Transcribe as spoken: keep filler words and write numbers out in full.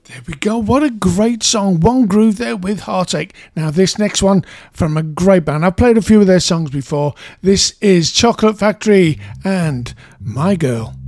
There we go. What a great song. One groove there with Heartache. Now, this next one from a great band. I've played a few of their songs before. This is Chocolate Factory and My Girl.